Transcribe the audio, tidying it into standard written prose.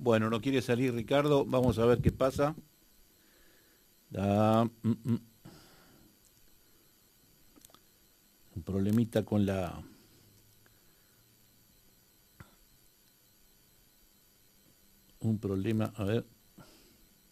Bueno, no quiere salir Ricardo. Vamos a ver qué pasa. Un problemita con la... Un problema, a ver.